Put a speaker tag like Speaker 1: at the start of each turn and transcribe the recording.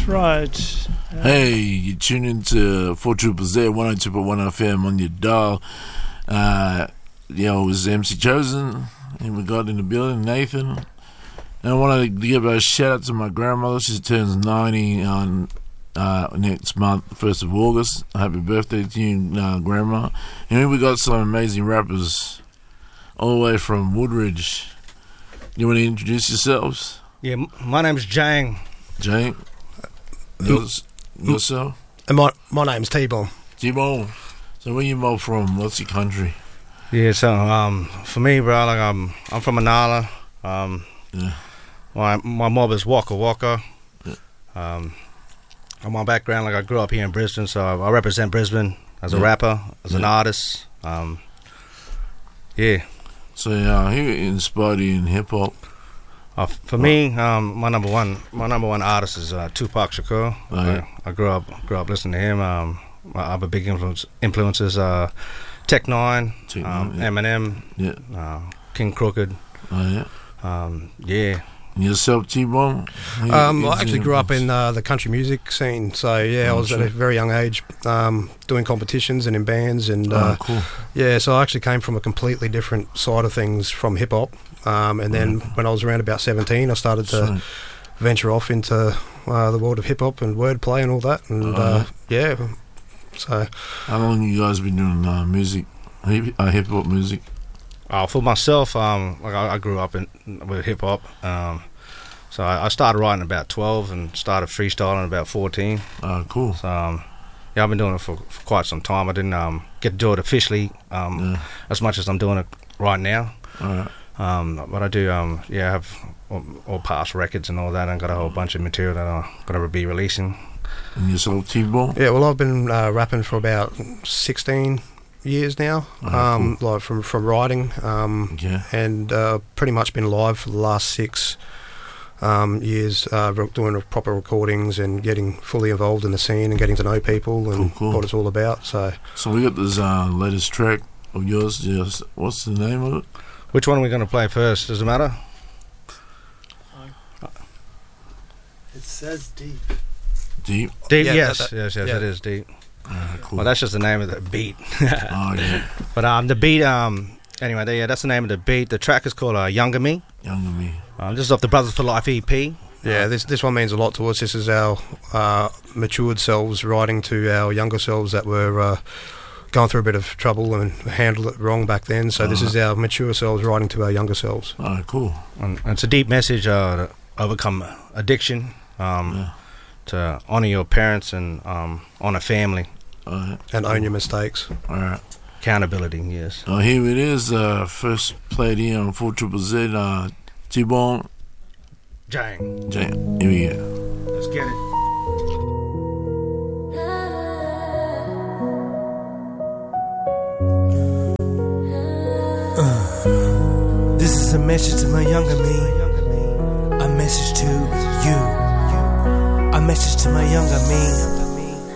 Speaker 1: That's right.
Speaker 2: Hey, you tune into 4 Triple Z 102.1 FM on your dial. It was MC Chosen, and we got in the building, Nathan. And I want to give a shout out to my grandmother. She turns 90 on next month, 1st of August. Happy birthday to you, Grandma. And we got some amazing rappers all the way from Woodridge. You want to introduce yourselves?
Speaker 3: Yeah, my name's Jang.
Speaker 2: Jang? Yourself?
Speaker 4: And my name's T-Bone.
Speaker 2: T-Bone. So where you mo from? What's your country?
Speaker 3: Yeah, so for me, bro, like I'm from Manala.
Speaker 2: Yeah.
Speaker 3: My mob is Waka Waka.
Speaker 2: Yeah.
Speaker 3: On my background, like I grew up here in Brisbane, so I represent Brisbane as a rapper, as an artist. Yeah.
Speaker 2: So who inspired you in hip hop?
Speaker 3: For me, my number one artist is Tupac Shakur.
Speaker 2: Oh, yeah.
Speaker 3: I grew up listening to him. My other big influences Tech Nine, Eminem, King Crooked.
Speaker 2: Oh yeah.
Speaker 3: Yeah.
Speaker 2: And yourself, T-Bone?
Speaker 4: I actually grew up in the country music scene, so I was at a very young age doing competitions and in bands, and
Speaker 2: cool.
Speaker 4: Yeah, so I actually came from a completely different side of things from hip hop, and then when I was around about 17, I started to venture off into the world of hip hop and wordplay and all that, and So,
Speaker 2: how long have you guys been doing music, hip hop music?
Speaker 3: For myself, I grew up with hip hop. So I started writing about 12 and started freestyling about 14.
Speaker 2: Cool.
Speaker 3: So I've been doing it for quite some time. I didn't get to do it officially as much as I'm doing it right now.
Speaker 2: All right.
Speaker 3: But I do, I have all past records and all that, and got a whole bunch of material that I'm going to be releasing.
Speaker 2: And yourself, T-Bone?
Speaker 4: Yeah, well, I've been rapping for about 16 years now,
Speaker 2: cool.
Speaker 4: like from writing, and pretty much been live for the last 6 years, doing proper recordings and getting fully involved in the scene and getting to know people and
Speaker 2: cool.
Speaker 4: what it's all about. So
Speaker 2: we got this latest track of yours. Just, what's the name of it?
Speaker 3: Which one are we going to play first? Does it matter?
Speaker 1: It says Deep.
Speaker 2: Deep?
Speaker 3: Deep,
Speaker 4: Yeah,
Speaker 3: yes,
Speaker 4: yeah.
Speaker 3: it is Deep.
Speaker 2: Cool.
Speaker 3: Well, that's just the name of the beat.
Speaker 2: Oh, yeah.
Speaker 3: But the beat, anyway, that's the name of the beat. The track is called Younger Me.
Speaker 2: Younger Me.
Speaker 3: This is off the Brothers for Life EP.
Speaker 4: yeah, this one means a lot to us. This is our matured selves writing to our younger selves that were going through a bit of trouble and handled it wrong back then. So this is our mature selves writing to our younger selves.
Speaker 2: Oh, cool.
Speaker 3: And it's a deep message to overcome addiction, to honour your parents and honour family.
Speaker 4: And own your mistakes.
Speaker 2: All right.
Speaker 3: Accountability, yes.
Speaker 2: Oh, here it is. First played here on 4 Triple Z. T-Bone.
Speaker 3: Jang.
Speaker 2: Here we go.
Speaker 3: Let's get it.
Speaker 5: This is a message to my younger me. A message to you. A message to my younger me.